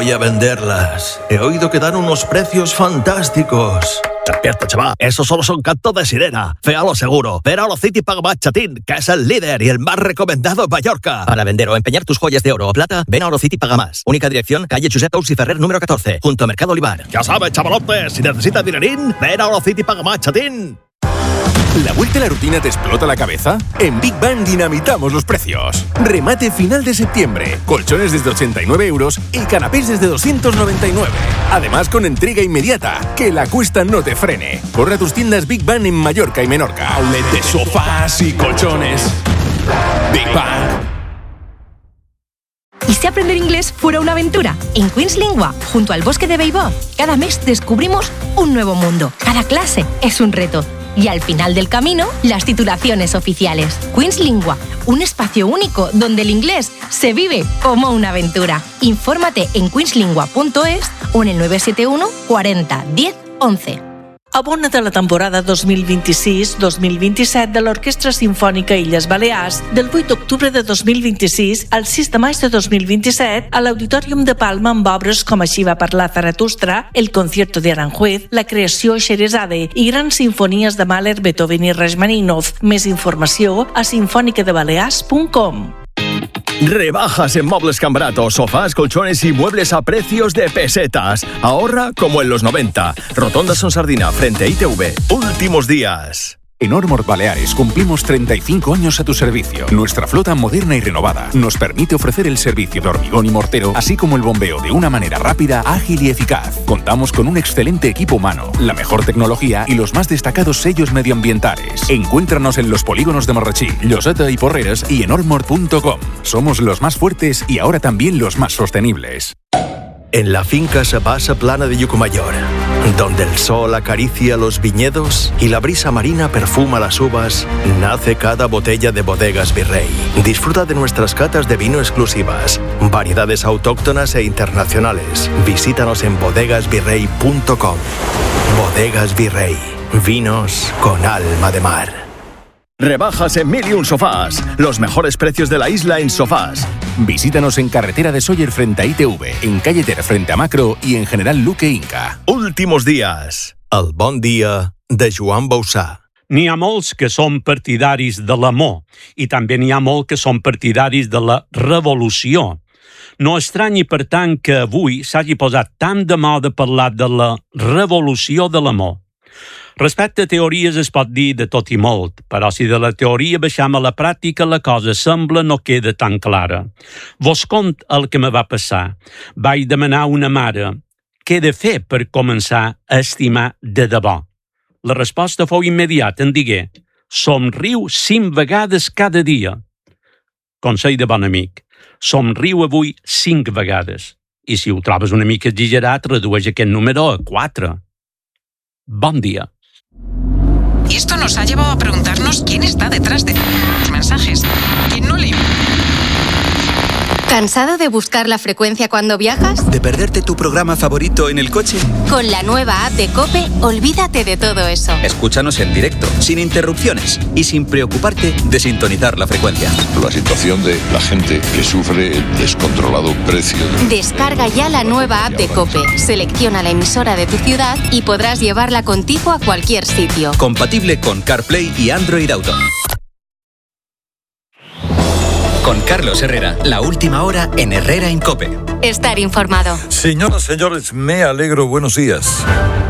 voy a venderlas. He oído que dan unos precios fantásticos. Despierta, chaval. Esos solo son cantos de sirena. Féalo seguro. Ven a Orocity Paga Más Chatín, que es el líder y el más recomendado en Mallorca. Para vender o empeñar tus joyas de oro o plata, ven a Orocity Paga Más. Única dirección, calle Josep Tous y Ferrer, número 14, junto a Mercado Olivar. Ya sabes, chavalotes, si necesitas dinerín, ven a Orocity Paga Más Chatín. ¿La vuelta a la rutina te explota la cabeza? En Big Bang dinamitamos los precios. Remate final de septiembre. Colchones desde 89 euros y canapés desde 299. Además con entrega inmediata. Que la cuesta no te frene. Corre a tus tiendas Big Bang en Mallorca y Menorca. Outlet de sofás y colchones. Big Bang. ¿Y si aprender inglés fuera una aventura? En Queen's Lingua, junto al bosque de Beibod, cada mes descubrimos un nuevo mundo. Cada clase es un reto. Y al final del camino, las titulaciones oficiales. Queen's Lingua, un espacio único donde el inglés se vive como una aventura. Infórmate en queenslingua.es o en el 971 40 10 11. Abona de la temporada 2026-2027 de l'Orquestra Simfònica Illes Balears del 8 d'octubre de 2026 al 6 de maig de 2027 a l'Auditorium de Palma amb obres com Així va parlar Zaratustra, El concierto de Aranjuez, La creació Xerezade i grans sinfonies de Mahler, Beethoven i Rachmaninoff. Més informació a sinfonicadebalears.com. Rebajas en Muebles Cambarato, sofás, colchones y muebles a precios de pesetas. Ahorra como en los 90. Rotonda Son Sardina, frente a ITV. Últimos días. En Ormord Baleares cumplimos 35 años a tu servicio. Nuestra flota moderna y renovada nos permite ofrecer el servicio de hormigón y mortero, así como el bombeo de una manera rápida, ágil y eficaz. Contamos con un excelente equipo humano, la mejor tecnología y los más destacados sellos medioambientales. Encuéntranos en los polígonos de Marratxí, Lloseta y Porreres y en ormord.com. Somos los más fuertes y ahora también los más sostenibles. En la finca Sabasa Plana de Yucumayor, donde el sol acaricia los viñedos y la brisa marina perfuma las uvas, nace cada botella de Bodegas Virrey. Disfruta de nuestras catas de vino exclusivas, variedades autóctonas e internacionales. Visítanos en bodegasvirrey.com. Bodegas Virrey, vinos con alma de mar. Rebajas en 1001 Sofás. Los mejores precios de la isla en sofás. Visítanos en Carretera de Sóller frente a ITV, en Calle Ter frente a Macro y en General Luque Inca. Últimos días. El bon dia de Joan Bausà. N'hi ha molts que són partidaris de l'amor i també n'hi ha molts que són partidaris de la revolució. No estranyi, per tant, que avui s'hagi posat tant de moda parlar de la revolució de l'amor. Respecte a teories es pot dir de tot i molt, però si de la teoria baixam a la pràctica la cosa sembla no queda tan clara. Vos cont el que me va passar. Vaig demanar a una mare què he de fer per començar a estimar de debò. La resposta fou immediata, em digué: somriu 5 vegades cada dia. Consell de bon amic: somriu avui 5 vegades. I si ho trobes una mica exagerat, redueix aquest número a 4. Bon dia. Y esto nos ha llevado a preguntarnos quién está detrás de los mensajes. ¿Quién no le... ¿Cansado de buscar la frecuencia cuando viajas? ¿De perderte tu programa favorito en el coche? Con la nueva app de COPE, olvídate de todo eso. Escúchanos en directo, sin interrupciones y sin preocuparte de sintonizar la frecuencia. La situación de la gente que sufre el descontrolado precio. Descarga ya la nueva app de COPE, selecciona la emisora de tu ciudad y podrás llevarla contigo a cualquier sitio. Compatible con CarPlay y Android Auto. Con Carlos Herrera, la última hora en Herrera en COPE. Estar informado. Señoras, señores, me alegro. Buenos días.